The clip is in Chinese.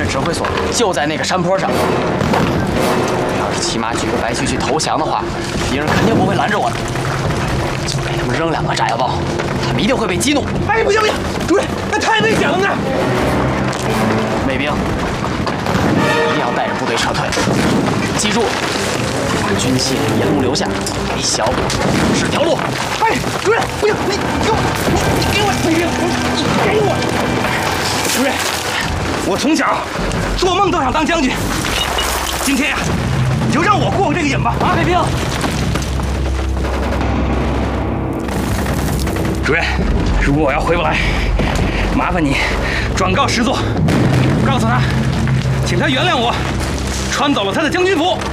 的指挥所就在那个山坡上。要是骑马举着白旗去投降的话，敌人肯定不会拦着我的。就给他们扔2个炸药包，他们一定会被激怒。 哎，不行不行，主任，那太危险了呢！ 卫兵一定要带着部队撤退，记住，把军器沿路留下，给小股指条路。 哎，主任，不行，你给我，你给我，卫兵，你给我！主任，我从小做梦都想当将军，今天呀，你就让我过这个瘾吧！啊， 卫兵， 主任，如果我要回不来，麻烦你转告师座，告诉他，请他原谅我，穿走了他的将军服。